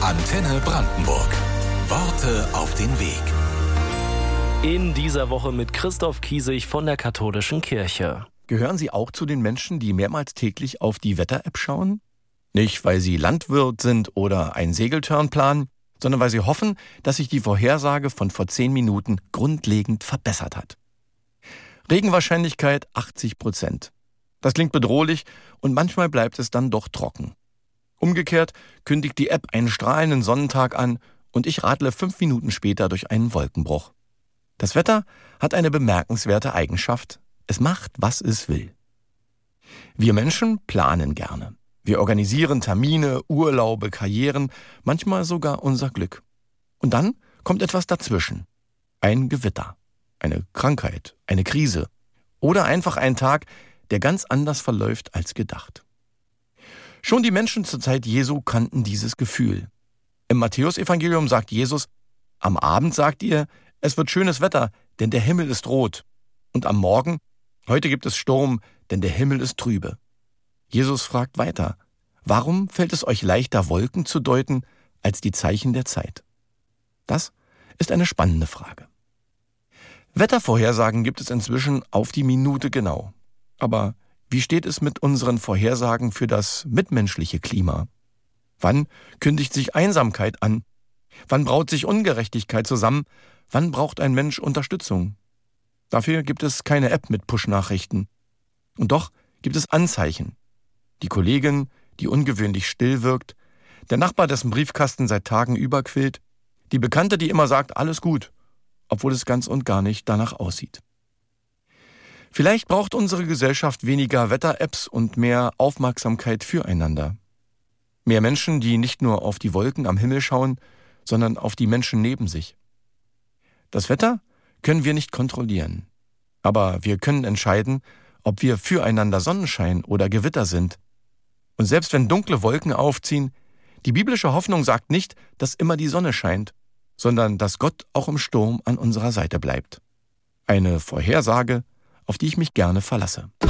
Antenne Brandenburg. Worte auf den Weg. In dieser Woche mit Christoph Kiesig von der Katholischen Kirche. Gehören Sie auch zu den Menschen, die mehrmals täglich auf die Wetter-App schauen? Nicht, weil Sie Landwirt sind oder einen Segeltörn planen, sondern weil Sie hoffen, dass sich die Vorhersage von vor 10 Minuten grundlegend verbessert hat. Regenwahrscheinlichkeit 80%. Das klingt bedrohlich und manchmal bleibt es dann doch trocken. Umgekehrt kündigt die App einen strahlenden Sonnentag an und ich radle 5 Minuten später durch einen Wolkenbruch. Das Wetter hat eine bemerkenswerte Eigenschaft. Es macht, was es will. Wir Menschen planen gerne. Wir organisieren Termine, Urlaube, Karrieren, manchmal sogar unser Glück. Und dann kommt etwas dazwischen. Ein Gewitter, eine Krankheit, eine Krise oder einfach ein Tag, der ganz anders verläuft als gedacht. Schon die Menschen zur Zeit Jesu kannten dieses Gefühl. Im Matthäusevangelium sagt Jesus, am Abend sagt ihr, es wird schönes Wetter, denn der Himmel ist rot. Und am Morgen, heute gibt es Sturm, denn der Himmel ist trübe. Jesus fragt weiter, warum fällt es euch leichter, Wolken zu deuten, als die Zeichen der Zeit? Das ist eine spannende Frage. Wettervorhersagen gibt es inzwischen auf die Minute genau. Aber wie steht es mit unseren Vorhersagen für das mitmenschliche Klima? Wann kündigt sich Einsamkeit an? Wann braut sich Ungerechtigkeit zusammen? Wann braucht ein Mensch Unterstützung? Dafür gibt es keine App mit Push-Nachrichten. Und doch gibt es Anzeichen. Die Kollegin, die ungewöhnlich still wirkt, der Nachbar, dessen Briefkasten seit Tagen überquillt, die Bekannte, die immer sagt, alles gut, obwohl es ganz und gar nicht danach aussieht. Vielleicht braucht unsere Gesellschaft weniger Wetter-Apps und mehr Aufmerksamkeit füreinander. Mehr Menschen, die nicht nur auf die Wolken am Himmel schauen, sondern auf die Menschen neben sich. Das Wetter können wir nicht kontrollieren. Aber wir können entscheiden, ob wir füreinander Sonnenschein oder Gewitter sind. Und selbst wenn dunkle Wolken aufziehen, die biblische Hoffnung sagt nicht, dass immer die Sonne scheint, sondern dass Gott auch im Sturm an unserer Seite bleibt. Eine Vorhersage, auf die ich mich gerne verlasse.